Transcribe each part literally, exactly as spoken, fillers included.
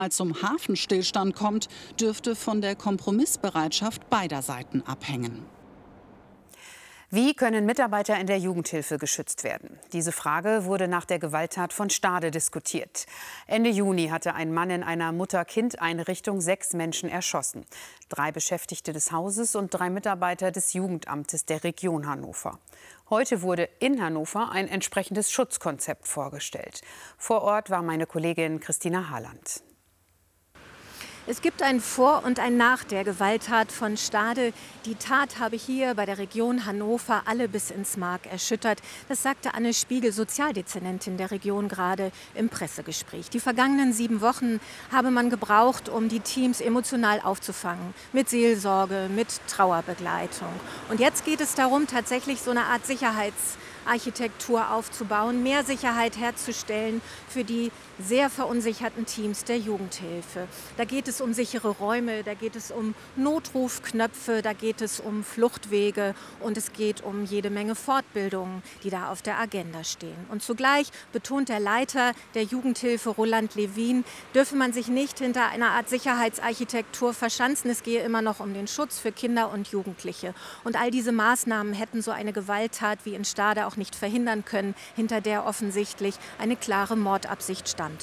zum Hafenstillstand kommt, dürfte von der Kompromissbereitschaft beider Seiten abhängen. Wie können Mitarbeiter in der Jugendhilfe geschützt werden? Diese Frage wurde nach der Gewalttat von Stade diskutiert. Ende Juni hatte ein Mann in einer Mutter-Kind-Einrichtung sechs Menschen erschossen. Drei Beschäftigte des Hauses und drei Mitarbeiter des Jugendamtes der Region Hannover. Heute wurde in Hannover ein entsprechendes Schutzkonzept vorgestellt. Vor Ort war meine Kollegin Christina Harland. Es gibt ein Vor und ein Nach der Gewalttat von Stade. Die Tat habe hier bei der Region Hannover alle bis ins Mark erschüttert. Das sagte Anne Spiegel, Sozialdezernentin der Region, gerade im Pressegespräch. Die vergangenen sieben Wochen habe man gebraucht, um die Teams emotional aufzufangen. Mit Seelsorge, mit Trauerbegleitung. Und jetzt geht es darum, tatsächlich so eine Art Sicherheitsarchitektur aufzubauen, mehr Sicherheit herzustellen für die sehr verunsicherten Teams der Jugendhilfe. Da geht es um sichere Räume, da geht es um Notrufknöpfe, da geht es um Fluchtwege und es geht um jede Menge Fortbildungen, die da auf der Agenda stehen. Und zugleich betont der Leiter der Jugendhilfe, Roland Levin, dürfe man sich nicht hinter einer Art Sicherheitsarchitektur verschanzen. Es gehe immer noch um den Schutz für Kinder und Jugendliche. Und all diese Maßnahmen hätten so eine Gewalttat wie in Stade auch nicht verhindern können, hinter der offensichtlich eine klare Mordabsicht stand.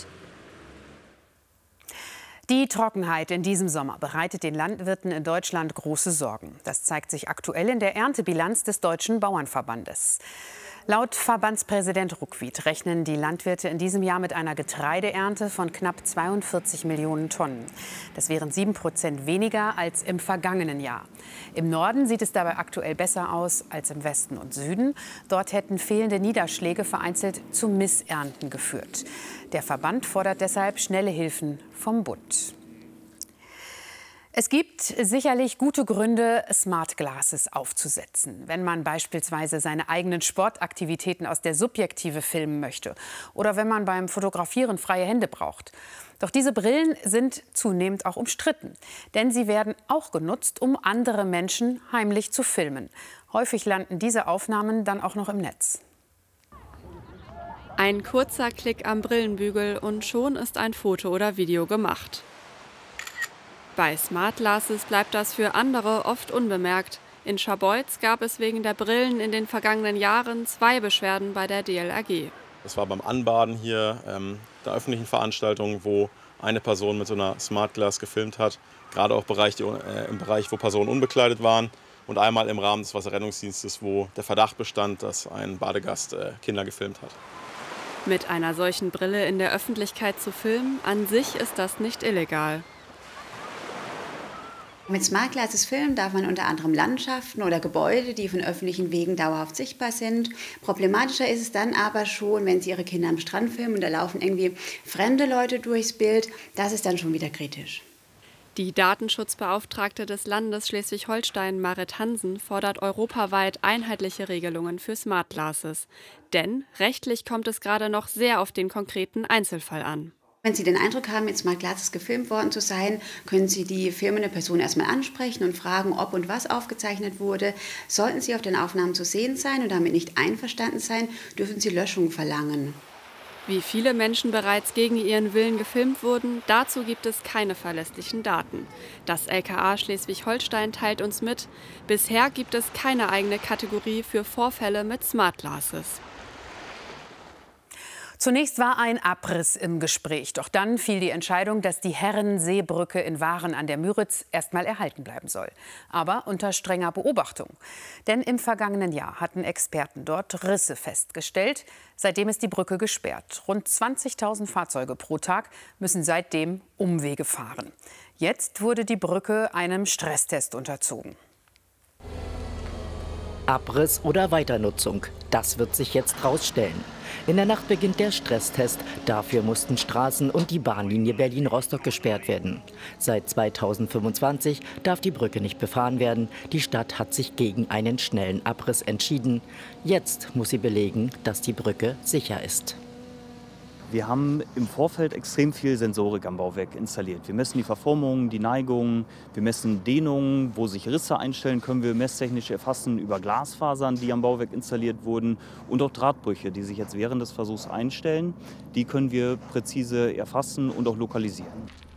Die Trockenheit in diesem Sommer bereitet den Landwirten in Deutschland große Sorgen. Das zeigt sich aktuell in der Erntebilanz des Deutschen Bauernverbandes. Laut Verbandspräsident Ruckwied rechnen die Landwirte in diesem Jahr mit einer Getreideernte von knapp zweiundvierzig Millionen Tonnen. Das wären sieben Prozent weniger als im vergangenen Jahr. Im Norden sieht es dabei aktuell besser aus als im Westen und Süden. Dort hätten fehlende Niederschläge vereinzelt zu Missernten geführt. Der Verband fordert deshalb schnelle Hilfen vom Bund. Es gibt sicherlich gute Gründe, Smart Glasses aufzusetzen, wenn man beispielsweise seine eigenen Sportaktivitäten aus der Subjektive filmen möchte oder wenn man beim Fotografieren freie Hände braucht. Doch diese Brillen sind zunehmend auch umstritten, denn sie werden auch genutzt, um andere Menschen heimlich zu filmen. Häufig landen diese Aufnahmen dann auch noch im Netz. Ein kurzer Klick am Brillenbügel und schon ist ein Foto oder Video gemacht. Bei Smart Glasses bleibt das für andere oft unbemerkt. In Scharbeutz gab es wegen der Brillen in den vergangenen Jahren zwei Beschwerden bei der D L R G. Das war beim Anbaden hier ähm, der öffentlichen Veranstaltung, wo eine Person mit so einer Smart Glass gefilmt hat. Gerade auch Bereich, die, äh, im Bereich, wo Personen unbekleidet waren. Und einmal im Rahmen des Wasserrettungsdienstes, wo der Verdacht bestand, dass ein Badegast äh, Kinder gefilmt hat. Mit einer solchen Brille in der Öffentlichkeit zu filmen, an sich ist das nicht illegal. Mit Smart Glasses filmen darf man unter anderem Landschaften oder Gebäude, die von öffentlichen Wegen dauerhaft sichtbar sind. Problematischer ist es dann aber schon, wenn Sie Ihre Kinder am Strand filmen und da laufen irgendwie fremde Leute durchs Bild. Das ist dann schon wieder kritisch. Die Datenschutzbeauftragte des Landes Schleswig-Holstein, Marit Hansen, fordert europaweit einheitliche Regelungen für Smart Glasses. Denn rechtlich kommt es gerade noch sehr auf den konkreten Einzelfall an. Wenn Sie den Eindruck haben, mit Smart Glasses gefilmt worden zu sein, können Sie die filmende Person erstmal ansprechen und fragen, ob und was aufgezeichnet wurde. Sollten Sie auf den Aufnahmen zu sehen sein und damit nicht einverstanden sein, dürfen Sie Löschung verlangen. Wie viele Menschen bereits gegen ihren Willen gefilmt wurden, dazu gibt es keine verlässlichen Daten. Das L K A Schleswig-Holstein teilt uns mit, bisher gibt es keine eigene Kategorie für Vorfälle mit Smart Glasses. Zunächst war ein Abriss im Gespräch. Doch dann fiel die Entscheidung, dass die Herrenseebrücke in Waren an der Müritz erstmal erhalten bleiben soll. Aber unter strenger Beobachtung. Denn im vergangenen Jahr hatten Experten dort Risse festgestellt. Seitdem ist die Brücke gesperrt. Rund zwanzigtausend Fahrzeuge pro Tag müssen seitdem Umwege fahren. Jetzt wurde die Brücke einem Stresstest unterzogen. Abriss oder Weiternutzung, das wird sich jetzt rausstellen. In der Nacht beginnt der Stresstest. Dafür mussten Straßen und die Bahnlinie Berlin-Rostock gesperrt werden. Seit zweitausendfünfundzwanzig darf die Brücke nicht befahren werden. Die Stadt hat sich gegen einen schnellen Abriss entschieden. Jetzt muss sie belegen, dass die Brücke sicher ist. Wir haben im Vorfeld extrem viel Sensorik am Bauwerk installiert. Wir messen die Verformungen, die Neigungen, wir messen Dehnungen, wo sich Risse einstellen, können wir messtechnisch erfassen über Glasfasern, die am Bauwerk installiert wurden und auch Drahtbrüche, die sich jetzt während des Versuchs einstellen. Die können wir präzise erfassen und auch lokalisieren.